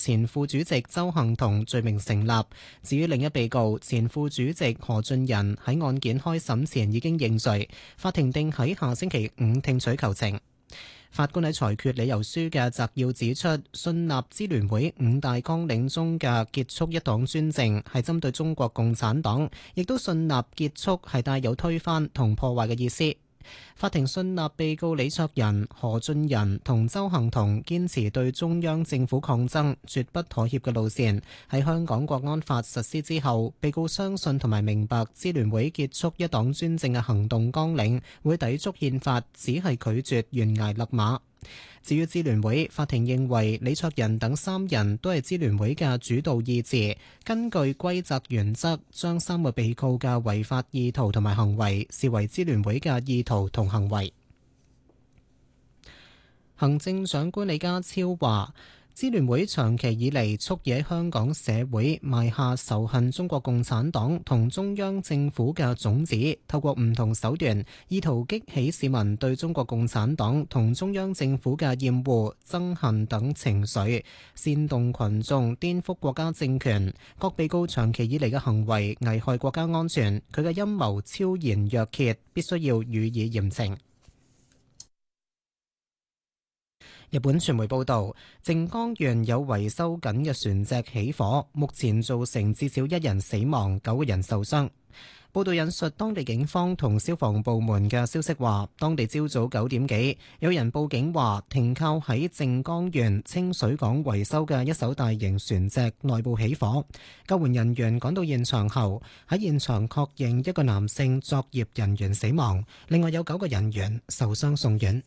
前副主席鄒幸彤罪名成立。至於另一被告前副主席何俊仁喺案件開審前已經認罪，法庭定喺下星期五聽取求情。法官喺裁決理由書嘅摘要指出，信納支聯會五大綱領中嘅結束一黨專政係針對中國共產黨，亦都信納結束係帶有推翻同破壞嘅意思。法庭信納被告李卓人、何俊仁同鄒幸彤堅持對中央政府抗爭、絕不妥協嘅路線。喺香港國安法實施之後，被告相信同埋明白支聯會結束一黨專政嘅行動綱領會抵觸憲法，只係拒絕懸崖勒馬。至於支聯會，法庭認為李卓人等三人都係支聯會嘅主導意志，根據歸責原則，將三個被告嘅違法意圖同埋行為視為支聯會嘅意圖同行為。行政長官李家超話，支聯會長期以嚟蓄意喺香港社會埋下仇恨中國共產黨同中央政府嘅種子，透過唔同手段，意圖激起市民對中國共產黨同中央政府嘅厭惡、憎恨等情緒，煽動群眾顛覆國家政權。各被告長期以嚟嘅行為危害國家安全，佢嘅陰謀超然若揭，必須要予以嚴懲。日本傳媒報道，靜岡縣有維修緊嘅船隻起火，目前造成至少1人死亡，9個人受傷。報道引述當地警方同消防部門嘅消息話，當地朝早9點幾，有人報警話停靠喺靜岡縣清水港維修嘅一艘大型船隻內部起火。救援人員趕到現場後，喺現場確認一個男性作業人員死亡，另外有9個人員受傷送院。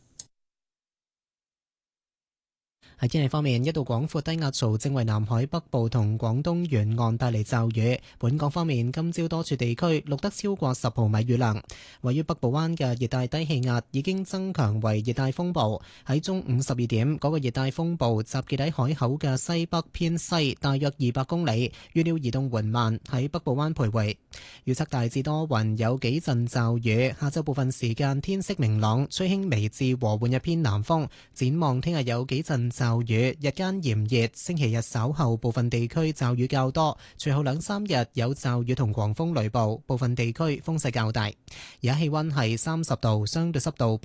喺天氣方面，一道廣闊低壓槽正為南海北部同廣東沿岸帶嚟驟雨。本港方面，今朝多處地區錄得超過10毫米雨量。位於北部灣嘅熱帶低氣壓已經增強為熱帶風暴。喺中午12點，嗰個熱帶風暴集結喺海口嘅西北偏西，大約200公里，預料移動緩慢，喺北部灣徘徊。預測大致多雲，有幾陣驟雨。下晝部分時間天色明朗，吹輕微至和緩一偏南風。展望聽日有幾陣驟雨，日間炎熱，星期日稍後部分地區驟雨較多，隨後2-3日有驟雨同狂風雷暴，部分地區風勢較大。而家氣溫係30度，相對濕度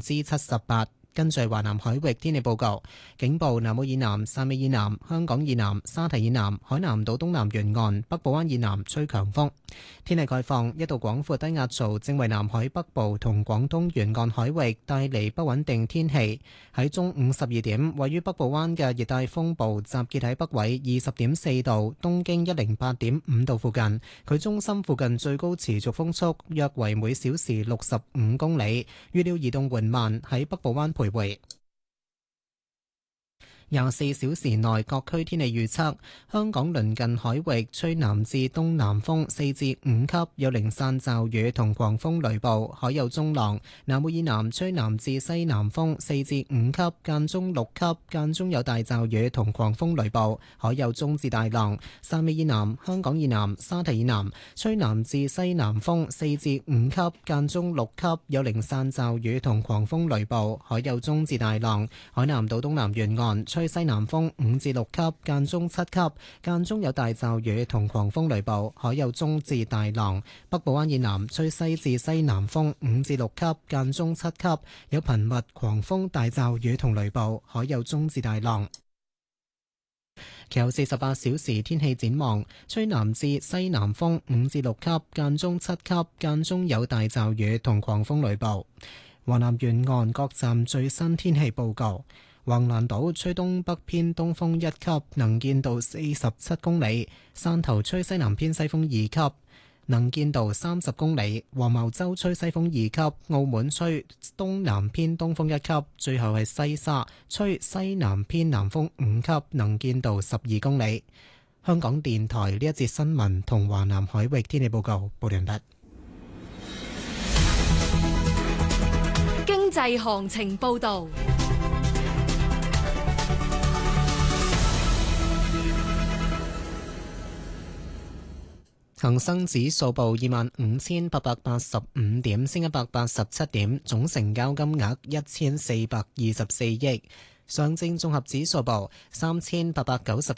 78%。跟住華南海域天氣報告，警報：南澳以南、汕尾以南、香港以南、沙堤以南、海南島東南沿岸、北部灣以南吹強風。天氣概況：一道廣闊低壓槽正為南海北部同廣東沿岸海域帶嚟不穩定天氣。喺中午12點，位於北部灣嘅熱帶風暴集結喺北緯20.4度、東經108.5度附近，佢中心附近最高持續風速約為每小時65公里，預料移動緩慢，喺北部灣徘徊。24小時內各區天氣預測：香港鄰近海域吹南至東南風4至5級，有零散驟雨同狂風雷暴，海有中浪；南澳以南吹南至西南風4至5級，間中6級，間中有大驟雨同狂風雷暴，海有中至大浪；汕尾以南、香港以南、沙堤以南吹南至西南風4至5級，間中6級，有零散驟雨同狂風雷暴，海有中至大浪；海南島東南沿岸吹西南風5至6級，間中7級，間中有大驟雨同狂風雷暴，海有中至大浪。北部灣以南吹西至西南風5至6級，間中7級，有頻密狂風大驟雨同雷暴，海有中至大浪。其後48小時天氣展望：吹南至西南風5至6級，間中7級，間中有大驟雨同狂風雷暴。華南沿岸各站最新天氣報告。橫瀾島吹東北偏東風1級，能見度47公里；汕頭吹西南偏西風2級，能見度30公里；黃茅洲吹西風2級，澳門吹東南偏東風1級，最後係西沙吹西南偏南風5級，能見度12公里。香港電台呢一節新聞同華南海域天氣報告報完畢。 經濟行情報道。恒生指數報25,885點，升187點，總成交金額1424億。上證綜合指數報3890